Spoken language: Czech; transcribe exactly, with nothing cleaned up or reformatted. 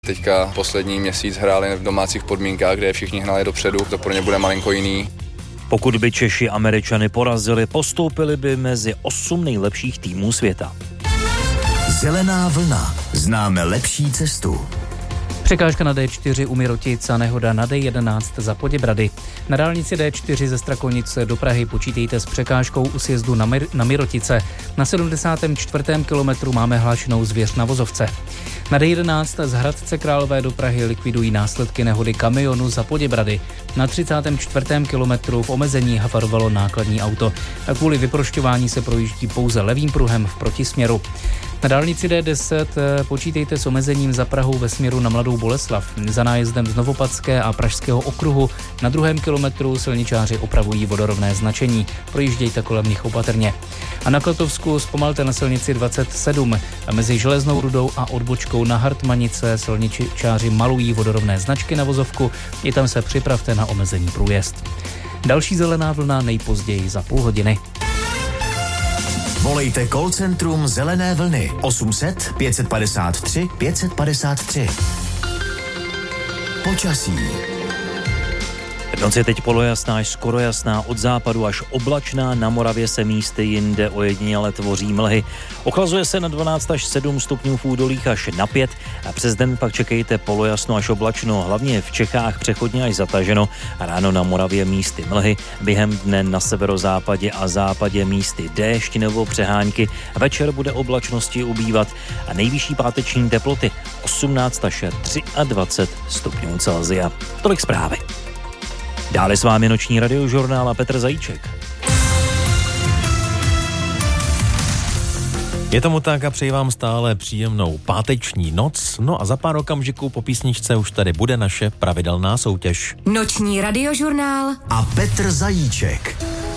Teďka poslední měsíc hráli v domácích podmínkách, kde všichni hnali dopředu, to pro ně bude malinko jiný. Pokud by Češi Američany porazili, postoupili by mezi osm nejlepších týmů světa. Zelená vlna. Známe lepší cestu. Překážka na D čtyři u Mirotic a nehoda na D jedenáct za Poděbrady. Na dálnici D čtyři ze Strakonice do Prahy počítejte s překážkou u sjezdu na, Mir- na Mirotice. Na sedmdesátém čtvrtém kilometru máme hlášenou zvěř na vozovce. Na D jedenáct z Hradce Králové do Prahy likvidují následky nehody kamionu za Poděbrady. Na třicátém čtvrtém kilometru v omezení hafarovalo nákladní auto. A kvůli vyprošťování se projíždí pouze levým pruhem v protisměru. Na dálnici D deset počítejte s omezením za Prahou ve směru na Mladou Boleslav. Za nájezdem z Novopadské a Pražského okruhu na druhém kilometru silničáři opravují vodorovné značení. Projíždějte kolem nich opatrně. A na Klatovsku zpomalte na silnici dvacet sedm. A mezi Železnou Rudou a odbočkou na Hartmanice silničáři malují vodorovné značky na vozovku. I tam se připravte na omezený průjezd. Další zelená vlna nejpozději za půl hodiny. Volejte call centrum Zelené vlny osm set pět padesát tři pět padesát tři. Počasí. Noc je teď polojasná až skoro jasná, od západu až oblačná, na Moravě se místy jinde ojediněle tvoří mlhy. Ochlazuje se na dvanáct až sedm stupňů v údolích až na pět a přes den pak čekejte polojasno až oblačno, hlavně v Čechách přechodně až zataženo a ráno na Moravě místy mlhy, během dne na severozápadě a západě místy déšť nebo přehánky, večer bude oblačnosti ubývat a nejvyšší páteční teploty osmnáct až dvacet tři stupňů Celsia. Tolik zprávy. Dále s vámi noční radiožurnál a Petr Zajíček. Je tomu tak a přeji vám stále příjemnou páteční noc. No a za pár okamžiků po písničce už tady bude naše pravidelná soutěž. Noční radiožurnál a Petr Zajíček.